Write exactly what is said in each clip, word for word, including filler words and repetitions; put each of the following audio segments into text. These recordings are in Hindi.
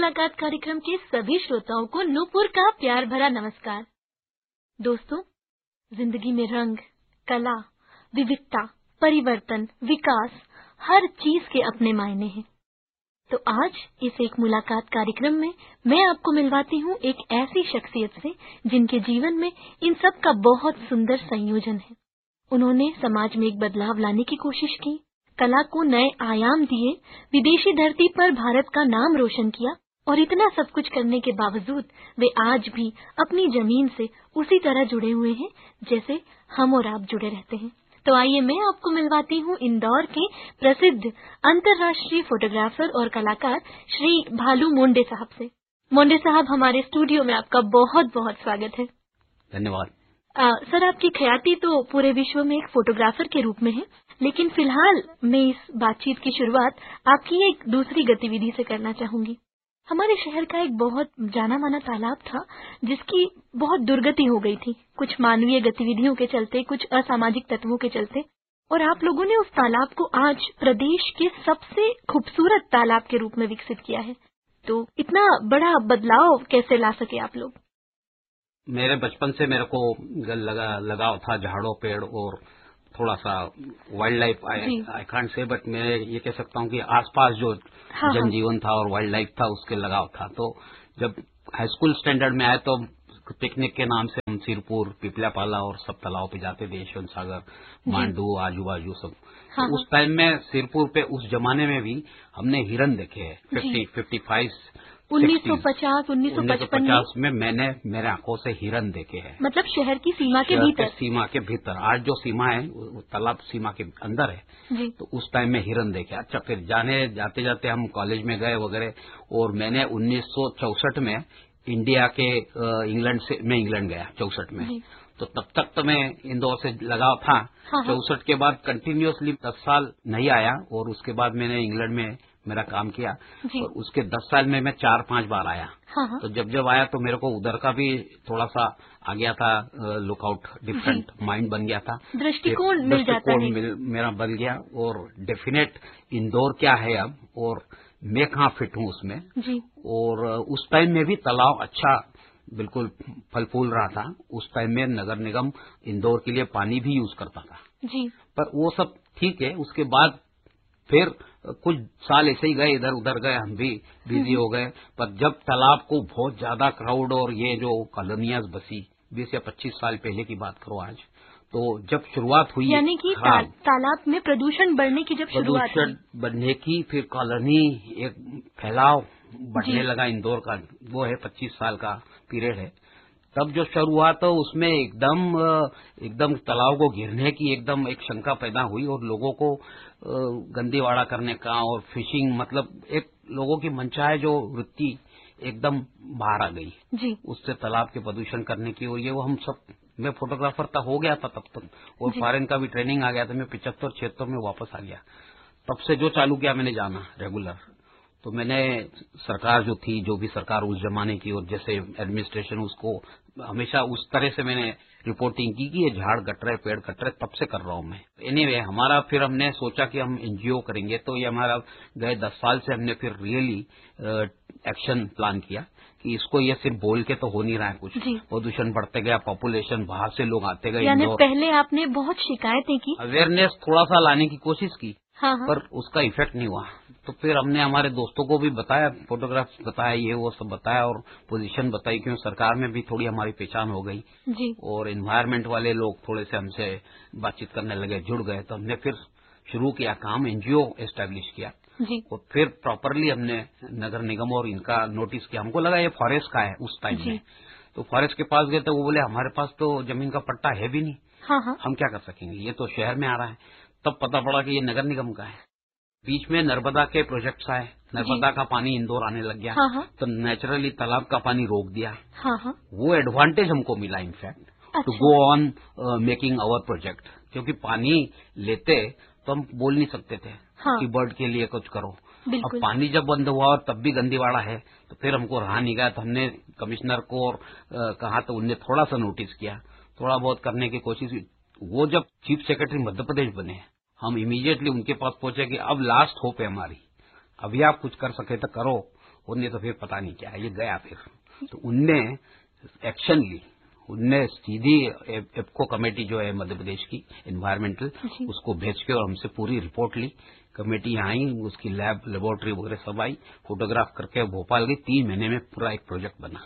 मुलाकात कार्यक्रम के सभी श्रोताओं को नूपुर का प्यार भरा नमस्कार। दोस्तों, जिंदगी में रंग, कला, विविधता, परिवर्तन, विकास, हर चीज के अपने मायने हैं। तो आज इस एक मुलाकात कार्यक्रम में मैं आपको मिलवाती हूँ एक ऐसी शख्सियत से जिनके जीवन में इन सब का बहुत सुंदर संयोजन है। उन्होंने समाज में एक बदलाव लाने की कोशिश की, कला को नए आयाम दिए, विदेशी धरती पर भारत का नाम रोशन किया और इतना सब कुछ करने के बावजूद वे आज भी अपनी जमीन से उसी तरह जुड़े हुए हैं जैसे हम और आप जुड़े रहते हैं। तो आइए मैं आपको मिलवाती हूँ इंदौर के प्रसिद्ध अंतर्राष्ट्रीय फोटोग्राफर और कलाकार श्री भालू मोंडे साहब से। मोंडे साहब, हमारे स्टूडियो में आपका बहुत बहुत स्वागत है। धन्यवाद। आ, सर, आपकी ख्याति तो पूरे विश्व में एक फोटोग्राफर के रूप में है, लेकिन फिलहाल मैं इस बातचीत की शुरुआत आपकी एक दूसरी गतिविधि से करना चाहूंगी। हमारे शहर का एक बहुत जाना माना तालाब था जिसकी बहुत दुर्गति हो गई थी, कुछ मानवीय गतिविधियों के चलते, कुछ असामाजिक तत्वों के चलते, और आप लोगों ने उस तालाब को आज प्रदेश के सबसे खूबसूरत तालाब के रूप में विकसित किया है। तो इतना बड़ा बदलाव कैसे ला सके आप लोग? मेरे बचपन से मेरे को लगा लगाव था झाड़ों, पेड़ और थोड़ा सा wild life. I can't say, but मैं ये कह सकता हूँ कि आसपास जो हाँ, जनजीवन था और वाइल्ड लाइफ था उसके लगाव था। तो जब हाई स्कूल स्टैंडर्ड में आए तो पिकनिक के नाम से हम सिरपुर, पिपल्यापाला और सब तालाब पे जाते थे, यशवंत सागर, मांडू, आजू बाजू सब। हाँ, तो उस टाइम में सिरपुर पे उस जमाने में भी हमने हिरन देखे हैं। फिफ्टी फिफ्टी फाइव उन्नीस सौ पचास उन्नीस सौ पचपन में मैंने मेरे आंखों से हिरन देखे हैं। मतलब शहर की सीमा के भीतर? सीमा के भीतर। आज जो सीमा है वो तालाब सीमा के अंदर है जी। तो उस टाइम में हिरन देखे। अच्छा, फिर जाने जाते जाते हम कॉलेज में गए वगैरह, और मैंने उन्नीस सौ चौसठ में इंडिया के इंग्लैंड से मैं इंग्लैंड गया चौसठ में। तो तब तक तो मैं इंदौर से लगाव था। चौसठ के बाद कंटिन्यूअसली दस साल नहीं आया, और उसके बाद मैंने इंग्लैंड में मेरा काम किया, और उसके दस साल में मैं चार पांच बार आया। हाँ, तो जब जब आया तो मेरे को उधर का भी थोड़ा सा आ गया था, लुकआउट, डिफरेंट माइंड बन गया था, दृष्टिकोण मिल जाता है, मेरा बन गया। और डेफिनेट इंदौर क्या है अब और मैं कहाँ फिट हूँ उसमें जी। और उस टाइम में भी तालाब अच्छा बिल्कुल फल फूल रहा था। उस टाइम में नगर निगम इंदौर के लिए पानी भी यूज करता था जी। पर वो सब ठीक है। उसके बाद फिर कुछ साल ऐसे ही गए, इधर उधर गए, हम भी बिजी हो गए। पर जब तालाब को बहुत ज्यादा क्राउड और ये जो कॉलोनियाज बसी, बीस या पच्चीस साल पहले की बात करो आज, तो जब शुरुआत हुई, यानी कि ता, तालाब में प्रदूषण बढ़ने की जब शुरुआत हुई, प्रदूषण बढ़ने की, फिर कॉलोनी एक फैलाव बढ़ने लगा इंदौर का, वो है पच्चीस साल का पीरियड है। तब जो शुरुआत तो उसमें एकदम एकदम तालाब को गिरने की एकदम एक शंका पैदा हुई, और लोगों को गंदीवाड़ा करने का और फिशिंग, मतलब एक लोगों की मनचाहे जो वृत्ति एकदम बाहर आ गई जी। उससे तालाब के प्रदूषण करने की। और ये वो हम सब, मैं फोटोग्राफर तक हो गया था तब तक, और फॉरेन का भी ट्रेनिंग आ गया था। मैं पिछहत्तर छिहत्तर में वापस आ गया। तब से जो चालू किया मैंने जाना रेगुलर। तो मैंने सरकार जो थी, जो भी सरकार उस जमाने की, और जैसे एडमिनिस्ट्रेशन, उसको हमेशा उस तरह से मैंने रिपोर्टिंग की कि ये झाड़ कट रहे, पेड़ कट रहे, तब से कर रहा हूं मैं। एनीवे anyway, हमारा फिर हमने सोचा कि हम एनजीओ करेंगे। तो ये हमारा गए दस साल से हमने फिर रियली एक्शन प्लान किया कि इसको ये सिर्फ बोल के तो हो नहीं रहा है कुछ। प्रदूषण बढ़ते गया, पॉपुलेशन बाहर से लोग आते गए। यानी पहले आपने बहुत शिकायतें की, अवेयरनेस थोड़ा सा लाने की कोशिश की, हाँ हाँ। पर उसका इफेक्ट नहीं हुआ। तो फिर हमने हमारे दोस्तों को भी बताया, फोटोग्राफ्स बताया, ये वो सब बताया, और पोजीशन बताई, क्यों सरकार में भी थोड़ी हमारी पहचान हो गई जी। और एनवायरमेंट वाले लोग थोड़े से हमसे बातचीत करने लगे, जुड़ गए। तो हमने फिर शुरू किया काम, एनजीओ एस्टेब्लिश किया जी। और फिर प्रॉपरली हमने नगर निगम और इनका नोटिस किया। हमको लगा ये फॉरेस्ट का है उस टाइम में। तो फॉरेस्ट के पास गए तो वो बोले हमारे पास तो जमीन का पट्टा है भी नहीं, हाँ हाँ। हम क्या कर सकेंगे, ये तो शहर में आ रहा है। तब पता पड़ा कि ये नगर निगम का है। बीच में नर्मदा के प्रोजेक्ट्स आए, नर्मदा का पानी इंदौर आने लग गया, हाँ हाँ। तो नेचुरली तालाब का पानी रोक दिया, हाँ हाँ। वो एडवांटेज हमको मिला in fact to go on making our project, क्योंकि पानी लेते तो हम बोल नहीं सकते थे हाँ। कि बर्ड के लिए कुछ करो। अब पानी जब बंद हुआ और तब भी गंदीवाड़ा है, तो फिर हमको रहा नहीं गया। तो हमने कमिश्नर को और कहा, तो उनने थोड़ा सा नोटिस किया, थोड़ा बहुत करने की कोशिश की। वो जब चीफ सेक्रेटरी मध्य प्रदेश बने, हम इमीडिएटली उनके पास पहुंचे कि अब लास्ट होप है हमारी, अभी आप कुछ कर सके तो करो। और नहीं तो फिर पता नहीं क्या ये गया। फिर तो उनने एक्शन ली, उनने सीधी एप्को कमेटी जो है मध्य प्रदेश की एनवायरमेंटल, उसको भेज के और हमसे पूरी रिपोर्ट ली। कमेटी आई, उसकी लैब लेबोरेटरी वगैरह सब आई, फोटोग्राफ करके भोपाल गई। तीन महीने में पूरा एक प्रोजेक्ट बना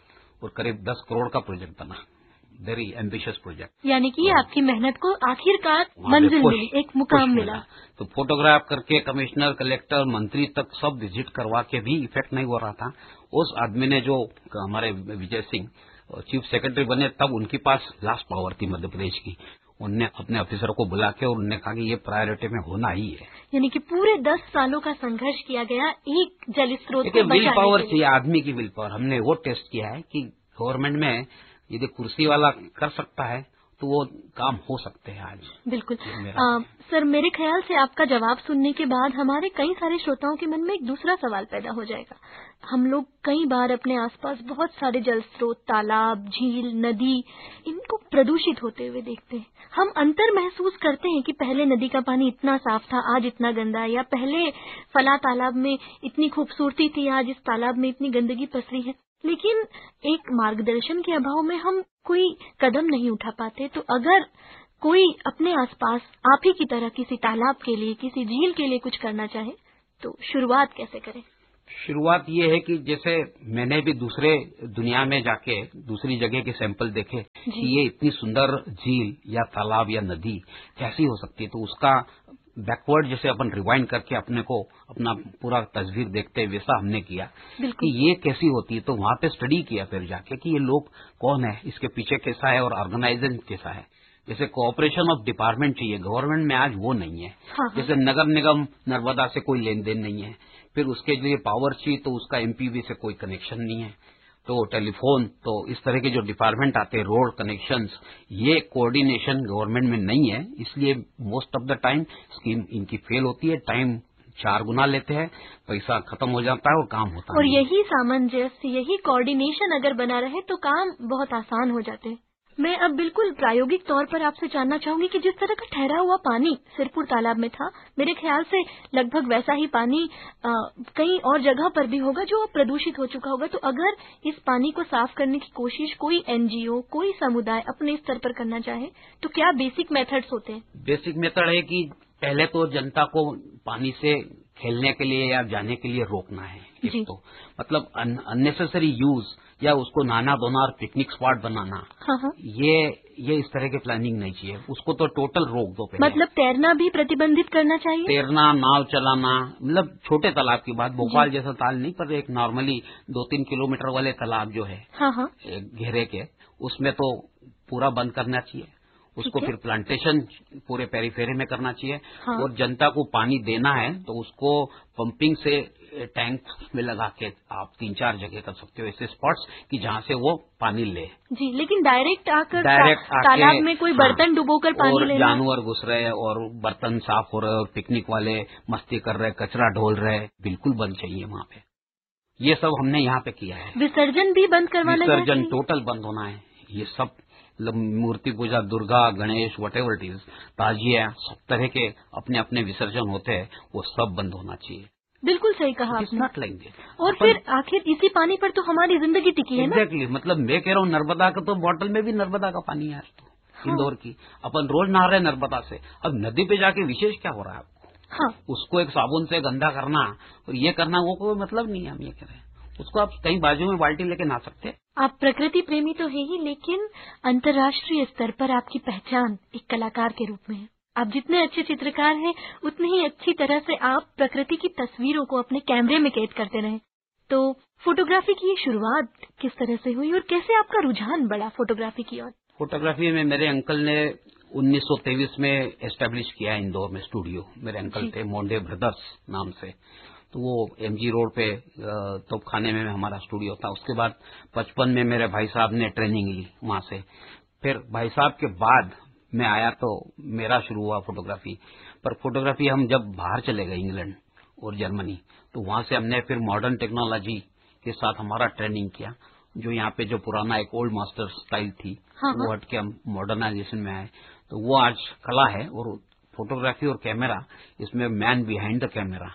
और करीब दस करोड़ का प्रोजेक्ट बना। Very ambitious project. यानी कि आपकी मेहनत को आखिरकार मंजिल मिली, एक मुकाम मिला। तो फोटोग्राफ करके कमिश्नर, कलेक्टर, मंत्री तक सब विजिट करवा के भी इफेक्ट नहीं हो रहा था। उस आदमी ने, जो हमारे विजय सिंह चीफ सेक्रेटरी बने, तब उनके पास लास्ट पावर थी मध्य प्रदेश की। उनने अपने ऑफिसर को बुला के और उन्होंने कहा कि ये प्रायोरिटी में होना ही है। यानी कि पूरे दस सालों का संघर्ष किया गया एक जल स्रोत को बचाने के लिए। विल पावर चाहिए, आदमी की विल पावर। हमने वो टेस्ट किया है कि गवर्नमेंट में यदि कुर्सी वाला कर सकता है तो वो काम हो सकते हैं आज। बिल्कुल। आ, सर, मेरे ख्याल से आपका जवाब सुनने के बाद हमारे कई सारे श्रोताओं के मन में एक दूसरा सवाल पैदा हो जाएगा। हम लोग कई बार अपने आसपास बहुत सारे जल स्रोत, तालाब, झील, नदी, इनको प्रदूषित होते हुए देखते हैं। हम अंतर महसूस करते हैं कि पहले नदी का पानी इतना साफ था, आज इतना गंदा है, या पहले फला तालाब में इतनी खूबसूरती थी, आज इस तालाब में इतनी गंदगी पसरी है। लेकिन एक मार्गदर्शन के अभाव में हम कोई कदम नहीं उठा पाते। तो अगर कोई अपने आसपास आप ही की तरह किसी तालाब के लिए, किसी झील के लिए कुछ करना चाहे तो शुरुआत कैसे करें? शुरुआत ये है कि जैसे मैंने भी दूसरे दुनिया में जाके दूसरी जगह के सैंपल देखे कि ये इतनी सुंदर झील या तालाब या नदी कैसी हो सकती है, तो उसका बैकवर्ड जैसे अपन रिवाइंड करके अपने को अपना पूरा तस्वीर देखते हैं, वैसा हमने किया कि ये कैसी होती है। तो वहां पे स्टडी किया फिर जाके कि ये लोग कौन है, इसके पीछे कैसा है और ऑर्गेनाइजेशन कैसा है। जैसे कोऑपरेशन ऑफ डिपार्टमेंट चाहिए, गवर्नमेंट में आज वो नहीं है। हाँ, जैसे नगर निगम नर्मदा से कोई लेन देन नहीं है, फिर उसके लिए पावर चाहिए तो उसका एमपीवी से कोई कनेक्शन नहीं है, तो टेलीफोन, तो इस तरह के जो डिपार्टमेंट आते हैं, रोड कनेक्शंस, ये कोऑर्डिनेशन गवर्नमेंट में नहीं है। इसलिए most of the time scheme इनकी फेल होती है, टाइम चार गुना लेते हैं, पैसा खत्म हो जाता है और काम होता है। और यही सामंजस्य, यही कोऑर्डिनेशन अगर बना रहे तो काम बहुत आसान हो जाते हैं। मैं अब बिल्कुल प्रायोगिक तौर पर आपसे जानना चाहूंगी कि जिस तरह का ठहरा हुआ पानी सिरपुर तालाब में था, मेरे ख्याल से लगभग वैसा ही पानी आ, कई और जगह पर भी होगा जो प्रदूषित हो चुका होगा। तो अगर इस पानी को साफ करने की कोशिश कोई एनजीओ, कोई समुदाय अपने स्तर पर करना चाहे तो क्या बेसिक मेथड्स होते हैं? बेसिक मेथड है कि पहले तो जनता को पानी से खेलने के लिए या जाने के लिए रोकना है। एक तो मतलब अननेसेसरी यूज या उसको नहाना धोना और पिकनिक स्पॉट बनाना, हाँ। ये ये इस तरह की प्लानिंग नहीं चाहिए। उसको तो टोटल रोक दो पहले। मतलब तैरना भी प्रतिबंधित करना चाहिए। तैरना, नाव चलाना, मतलब छोटे तालाब की बात, भोपाल जैसा ताल नहीं, पर एक नॉर्मली दो तीन किलोमीटर वाले तालाब जो है, हाँ हाँ। घेरे के, उसमें तो पूरा बंद करना चाहिए। उसको फिर प्लांटेशन पूरे पेरीफेरी में करना चाहिए। हाँ। और जनता को पानी देना है तो उसको पंपिंग से टैंक में लगा के आप तीन चार जगह कर सकते हो ऐसे स्पॉट्स कि जहाँ से वो पानी ले। जी, लेकिन डायरेक्ट आकर डायरेक्ट तालाब में कोई बर्तन हाँ, डुबोकर पानी लेना, जानवर घुस रहे और बर्तन साफ हो रहे और पिकनिक वाले मस्ती कर रहे, कचरा ढोल रहे, बिल्कुल बंद चाहिए वहाँ पे। ये सब हमने यहाँ पे किया है। विसर्जन भी बंद करवाना, विसर्जन टोटल बंद होना है। ये सब मूर्ति पूजा, Durga, Ganesh, what ever it is, ताजिया, सब तरह के अपने अपने विसर्जन होते हैं, वो सब बंद होना चाहिए। बिल्कुल सही कहा आपने। Not like this. और फिर आखिर इसी पानी पर तो हमारी जिंदगी टिकी है ना। एग्जैक्टली, मतलब मैं कह रहा हूँ नर्मदा का तो बॉटल में भी नर्मदा का पानी है तो हाँ। इंदौर की अपन रोज नहा रहे नर्मदा से, अब नदी पे जाके विशेष क्या हो रहा है आपको? हाँ। उसको एक साबुन से गंदा करना और ये करना, वो कोई मतलब नहीं है। हम ये कह रहे हैं उसको आप कहीं बाजू में बाल्टी लेके नहा सकते हैं। आप प्रकृति प्रेमी तो है ही, लेकिन अंतर्राष्ट्रीय स्तर पर आपकी पहचान एक कलाकार के रूप में है। आप जितने अच्छे चित्रकार हैं उतनी ही अच्छी तरह से आप प्रकृति की तस्वीरों को अपने कैमरे में कैद करते रहे। तो फोटोग्राफी की ये शुरुआत किस तरह से हुई और कैसे आपका रुझान बढ़ा फोटोग्राफी की ओर? फोटोग्राफी में मेरे अंकल ने उन्नीस सौ तेईस में एस्टेब्लिश किया इंदौर में स्टूडियो। मेरे अंकल थे मोंडे ब्रदर्स नाम से, तो वो एमजी रोड पे तोपखाने में हमारा स्टूडियो था। उसके बाद पचपन में मेरे भाई साहब ने ट्रेनिंग ली वहां से। फिर भाई साहब के बाद मैं आया तो मेरा शुरू हुआ फोटोग्राफी। पर फोटोग्राफी हम जब बाहर चले गए इंग्लैंड और जर्मनी, तो वहां से हमने फिर मॉडर्न टेक्नोलॉजी के साथ हमारा ट्रेनिंग किया। जो यहाँ पे जो पुराना एक ओल्ड मास्टर स्टाइल थी, हाँ, वो हट के हम मॉडर्नाइजेशन में आए। तो वो आज कला है और फोटोग्राफी और कैमरा, इसमें मैन बिहाइंड द कैमरा,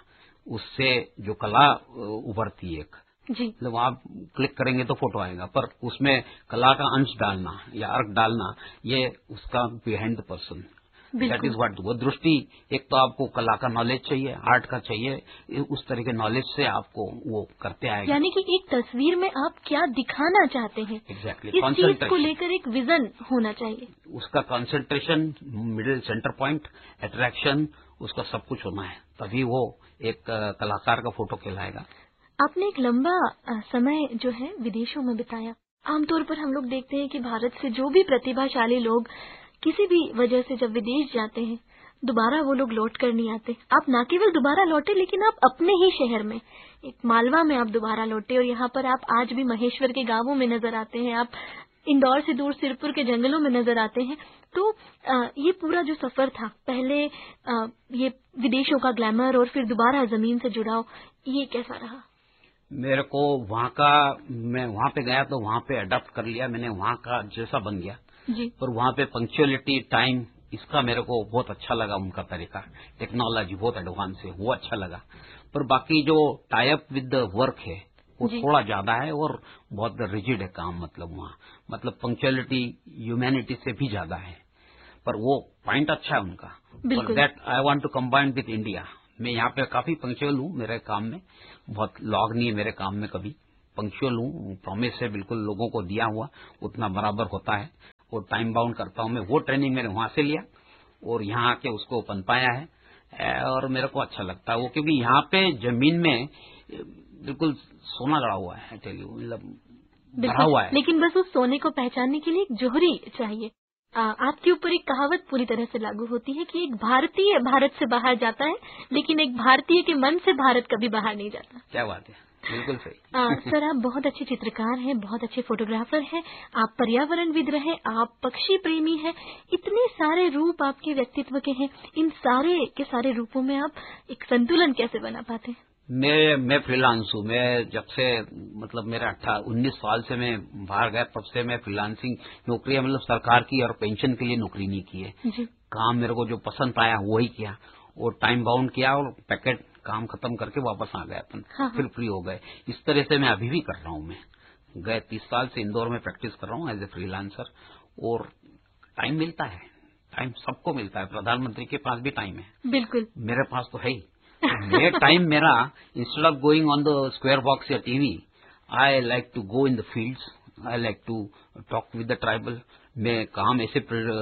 उससे जो कला उभरती है एक जी, मतलब आप क्लिक करेंगे तो फोटो आएगा, पर उसमें कला का अंश डालना या अर्क डालना, ये उसका behind the person, that is what. वो दृष्टि, एक तो आपको कला का नॉलेज चाहिए, आर्ट का चाहिए, उस तरह के नॉलेज से आपको वो करते आएगा। यानी कि एक तस्वीर में आप क्या दिखाना चाहते हैं, एग्जैक्टली, इस चीज को लेकर एक विजन होना चाहिए। उसका concentration, middle centre point, attraction, उसका सब कुछ होना है, तभी वो एक कलाकार का फोटो कहलाएगा। आपने एक लंबा समय जो है विदेशों में बिताया। आमतौर पर हम लोग देखते हैं कि भारत से जो भी प्रतिभाशाली लोग किसी भी वजह से जब विदेश जाते हैं, दोबारा वो लोग लौट कर नहीं आते। आप न केवल दोबारा लौटे, लेकिन आप अपने ही शहर में, एक मालवा में आप दोबारा लौटे, और यहाँ पर आप आज भी महेश्वर के गांवों में नजर आते हैं, आप इंदौर से दूर सिरपुर के जंगलों में नजर आते हैं। तो आ, ये पूरा जो सफर था, पहले आ, ये विदेशों का ग्लैमर और फिर दोबारा जमीन से जुड़ाव, ये कैसा रहा? मेरे को वहाँ का, मैं वहाँ पे गया तो वहाँ पे अडॉप्ट कर लिया मैंने, वहाँ का जैसा बन गया जी। पर वहाँ पे पंक्चुअलिटी, टाइम, इसका मेरे को बहुत अच्छा लगा, उनका तरीका, टेक्नोलॉजी बहुत एडवांस है, वो अच्छा लगा। पर बाकी जो tie up with the work है वो थोड़ा ज्यादा है और बहुत रिजिड है काम, मतलब वहाँ मतलब पंक्चुअलिटी ह्यूमैनिटी से भी ज्यादा है, पर वो पॉइंट अच्छा है उनका। That I want to combine with India. मैं यहाँ पे काफी पंक्चुअल हूँ मेरे काम में, बहुत लॉग नहीं है मेरे काम में, कभी पंक्चुअल हूँ, प्रॉमिस है बिल्कुल लोगों को दिया हुआ उतना बराबर होता है, और टाइम बाउंड करता हूँ मैं। वो ट्रेनिंग मैंने वहां से लिया और यहाँ आके उसको पनपाया है और मेरे को अच्छा लगता है वो, क्योंकि यहाँ पे जमीन में बिल्कुल सोना गड़ा हुआ है, टेल यू, मतलब भरा हुआ है। लेकिन बस उस सोने को पहचानने के लिए एक जोहरी चाहिए। आ, आपके ऊपर एक कहावत पूरी तरह से लागू होती है कि एक भारतीय भारत से बाहर जाता है, लेकिन एक भारतीय के मन से भारत कभी बाहर नहीं जाता। क्या बात है, बिल्कुल सही। आ, सर, आप बहुत अच्छे चित्रकार हैं, बहुत अच्छे फोटोग्राफर हैं, आप पर्यावरणविद रहे, आप पक्षी प्रेमी हैं, इतने सारे रूप आपके व्यक्तित्व के हैं, इन सारे के सारे रूपों में आप एक संतुलन कैसे बना पाते हैं? मैं मैं फ्रीलांस हूँ। मैं जब से मतलब मेरा अट्ठा उन्नीस साल से मैं बाहर गया, तब से मैं फ्रीलांसिंग नौकरी, मतलब सरकार की और पेंशन के लिए नौकरी नहीं की है जी। काम मेरे को जो पसंद आया वही किया और टाइम बाउंड किया और पैकेट काम खत्म करके वापस आ गए अपन। हाँ, फिर फ्री हो गए। इस तरह से मैं अभी भी कर रहा हूँ। मैं गए तीस साल से इंदौर में प्रैक्टिस कर रहा हूँ एज ए फ्रीलांसर, और टाइम मिलता है, टाइम सबको मिलता है, प्रधानमंत्री के पास भी टाइम है, बिल्कुल मेरे पास तो है ही। ये टाइम मेरा, instead of going on the square box या TV, I like to go in the fields, I like to talk with the tribal. मैं काम ऐसे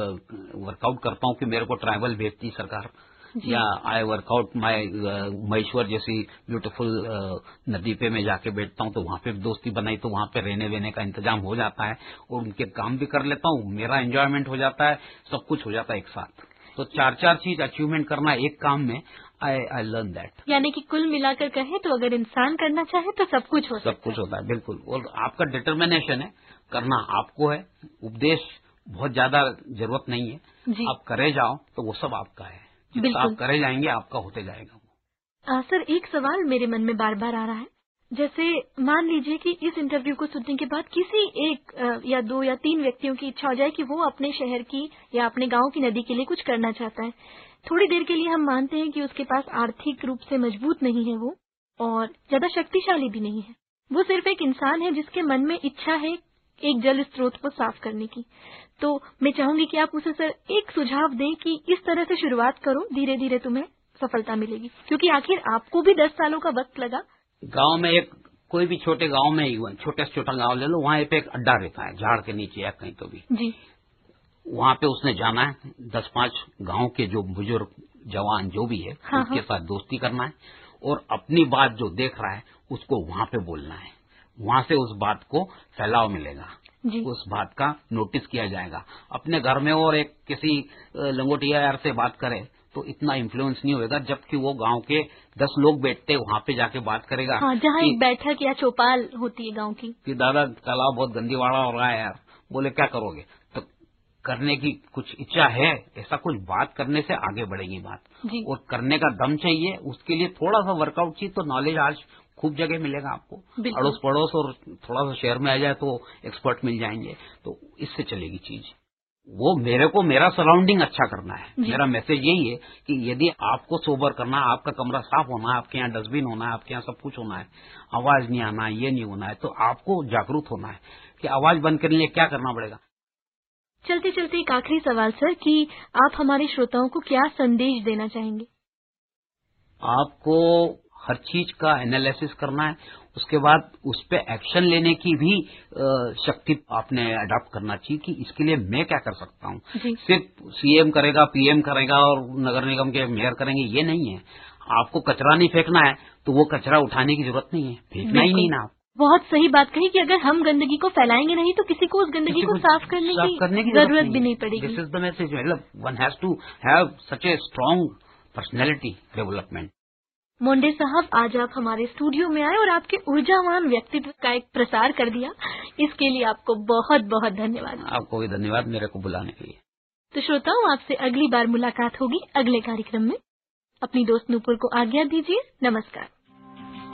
वर्कआउट करता हूँ कि मेरे को ट्राइबल भेजती सरकार, या आई वर्कआउट माई महेश्वर जैसी ब्यूटीफुल नदी पे मैं जाके बैठता हूँ, तो वहां पे दोस्ती बनाई, तो वहां पे रहने वेने का इंतजाम हो जाता है और उनके काम भी कर लेता हूँ, मेरा एंजॉयमेंट हो जाता है, सब कुछ हो जाता है एक साथ। तो चार चार चीज अचीवमेंट करना एक काम में, आई आई लर्न दैट। यानी कि कुल मिलाकर कहें तो अगर इंसान करना चाहे तो सब कुछ हो सकता है। सब कुछ होता है, बिल्कुल। और आपका डिटर्मिनेशन है, करना आपको है, उपदेश बहुत ज्यादा जरूरत नहीं है, आप करे जाओ तो वो सब आपका है, जितना आप करे जाएंगे आपका होते जाएगा वो। आ, सर, एक सवाल मेरे मन में बार बार आ रहा है, जैसे मान लीजिए कि इस इंटरव्यू को सुनने के बाद किसी एक आ, या दो या तीन व्यक्तियों की इच्छा हो जाए कि वो अपने शहर की या अपने गांव की नदी के लिए कुछ करना चाहता है। थोड़ी देर के लिए हम मानते हैं कि उसके पास आर्थिक रूप से मजबूत नहीं है वो, और ज्यादा शक्तिशाली भी नहीं है, वो सिर्फ एक इंसान है जिसके मन में इच्छा है एक जल स्रोत को साफ करने की। तो मैं चाहूंगी कि आप उसे सर एक सुझाव दें कि इस तरह से शुरुआत करो, धीरे धीरे तुम्हें सफलता मिलेगी, क्योंकि आखिर आपको भी दस सालों का वक्त लगा। गांव में एक कोई भी छोटे गांव में, छोटे से छोटा गांव ले लो, वहां पे एक अड्डा रहता है झाड़ के नीचे या कहीं तो भी जी, वहां पे उसने जाना है, दस पांच गांव के जो बुजुर्ग जवान जो भी है, हाँ, उसके साथ दोस्ती करना है और अपनी बात जो देख रहा है उसको वहां पे बोलना है, वहां से उस बात को फैलाव मिलेगा जी। उस बात का नोटिस किया जाएगा। अपने घर में और एक किसी लंगोटिया यार से बात करे तो इतना इन्फ्लुएंस नहीं होगा, जबकि वो गांव के दस लोग बैठते वहां पे जाके बात करेगा। हाँ, जहाँ एक बैठक या चौपाल होती है गांव की, कि दादा तालाब बहुत गंदीवाड़ा हो रहा है यार, बोले क्या करोगे, तो करने की कुछ इच्छा है, ऐसा कुछ बात करने से आगे बढ़ेगी बात जी। और करने का दम चाहिए, उसके लिए थोड़ा सा वर्कआउट चाहिए। तो नॉलेज आज खूब जगह मिलेगा आपको, अड़ोस पड़ोस, और थोड़ा सा शहर में आ जाए तो एक्सपर्ट मिल जाएंगे, तो इससे चलेगी चीज। वो मेरे को मेरा सराउंडिंग अच्छा करना है। मेरा मैसेज यही है कि यदि आपको सोबर करना है, आपका कमरा साफ होना है, आपके यहाँ डस्टबिन होना है, आपके यहाँ सब कुछ होना है, आवाज नहीं आना है, ये नहीं होना है, तो आपको जागरूक होना है कि आवाज बंद करने के लिए क्या करना पड़ेगा। चलते चलते एक आखिरी सवाल सर कि आप हमारे श्रोताओं को क्या संदेश देना चाहेंगे? आपको हर चीज का एनालिसिस करना है, उसके बाद उस पर एक्शन लेने की भी शक्ति आपने अडॉप्ट करना चाहिए कि इसके लिए मैं क्या कर सकता हूँ। सिर्फ सीएम करेगा, पीएम करेगा और नगर निगम के मेयर करेंगे, ये नहीं है। आपको कचरा नहीं फेंकना है तो वो कचरा उठाने की जरूरत नहीं है, फेंकना ही नहीं ना। आप बहुत सही बात कही कि अगर हम गंदगी को फैलाएंगे नहीं तो किसी को उस गंदगी को साफ करने साफ की, करने की जरूरत भी नहीं पड़ेगी। This is the message. मतलब one has to have such a strong personality development. Monday साहब, आज आप हमारे स्टूडियो में आए और आपके ऊर्जावान व्यक्तित्व का एक प्रसार कर दिया, इसके लिए आपको बहुत बहुत धन्यवाद। आपको भी धन्यवाद मेरे को बुलाने के लिए। तो श्रोताओं, आपसे अगली बार मुलाकात होगी अगले कार्यक्रम में। अपनी दोस्त नूपुर को आज्ञा दीजिए। नमस्कार।